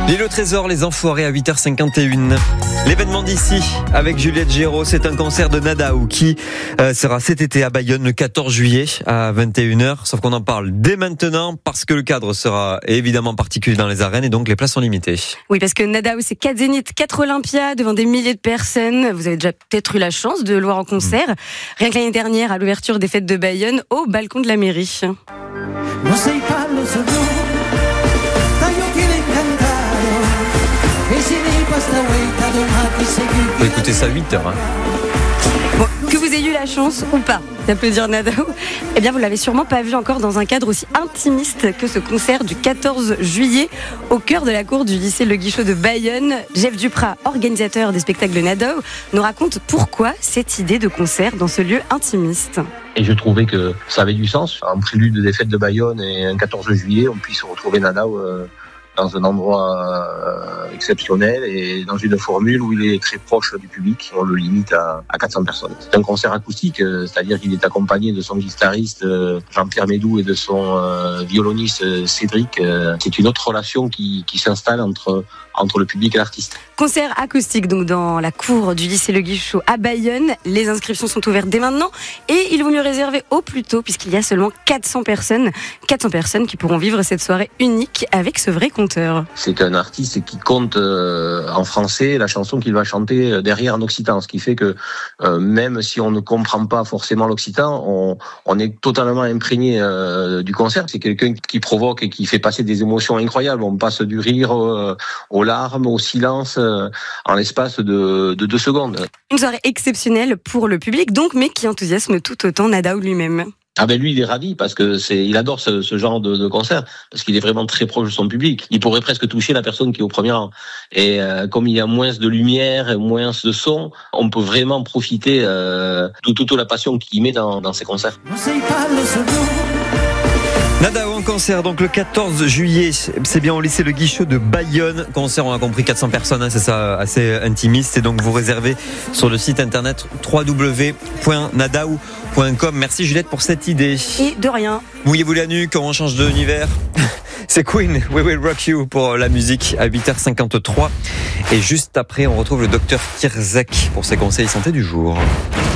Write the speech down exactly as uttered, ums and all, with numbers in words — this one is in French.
Le Trésor, les Enfoirés à huit heures cinquante et une. L'événement d'ici avec Juliette Géraud, c'est un concert de Nadao qui euh, sera cet été à Bayonne le quatorze juillet à vingt et une heures. Sauf qu'on en parle dès maintenant parce que le cadre sera évidemment particulier dans les arènes et donc les places sont limitées. Oui, parce que Nadao, c'est quatre zéniths, quatre Olympiades devant des milliers de personnes. Vous avez déjà peut-être eu la chance de le voir en concert. Mmh. Rien que l'année dernière, à l'ouverture des fêtes de Bayonne, au balcon de la mairie. On peut écouter ça à huit heures. Hein. Bon, que vous ayez eu la chance ou pas d'applaudir Nadao, eh bien vous l'avez sûrement pas vu encore dans un cadre aussi intimiste que ce concert du quatorze juillet au cœur de la cour du lycée Le Guichot de Bayonne. Jeff Duprat, organisateur des spectacles de Nadao, nous raconte pourquoi cette idée de concert dans ce lieu intimiste. Et je trouvais que ça avait du sens. En prélude des fêtes de Bayonne et un quatorze juillet, on puisse retrouver Nadao euh, dans un endroit euh, exceptionnel et dans une formule où il est très proche du public. On le limite à, à quatre cents personnes. C'est un concert acoustique, euh, c'est-à-dire qu'il est accompagné de son guitariste euh, Jean-Pierre Médou et de son euh, violoniste euh, Cédric. Euh, c'est une autre relation qui, qui s'installe entre, entre le public et l'artiste. Concert acoustique donc dans la cour du lycée Le Guichot à Bayonne. Les inscriptions sont ouvertes dès maintenant et il vaut mieux réserver au plus tôt puisqu'il y a seulement quatre cents personnes. quatre cents personnes qui pourront vivre cette soirée unique avec ce vrai conteur. C'est un artiste qui compte euh, en français la chanson qu'il va chanter derrière en occitan, ce qui fait que euh, même si on ne comprend pas forcément l'occitan, on, on est totalement imprégné euh, du concert. C'est quelqu'un qui provoque et qui fait passer des émotions incroyables. On passe du rire euh, aux larmes, au silence euh, en l'espace de, de deux secondes. Une soirée exceptionnelle pour le public donc, mais qui enthousiasme tout autant Nadao lui-même. Ah ben lui il est ravi parce que c'est il adore ce, ce genre de, de concert parce qu'il est vraiment très proche de son public. Il pourrait presque toucher la personne qui est au premier rang. Et euh, comme il y a moins de lumière, moins de son, on peut vraiment profiter euh, de toute la passion qu'il met dans, dans ses concerts. Nadao en concert donc le quatorze juillet, c'est bien au lycée Le Guichot de Bayonne. Concert, on a compris quatre cents personnes, hein, c'est ça, assez intimiste. Et donc vous réservez sur le site internet w w w point nadao point com. Merci Juliette pour cette idée. Et de rien. Mouillez-vous la nuque, on change d'univers. C'est Queen, We Will Rock You pour la musique à huit heures cinquante-trois. Et juste après, on retrouve le docteur Kirzek pour ses conseils santé du jour.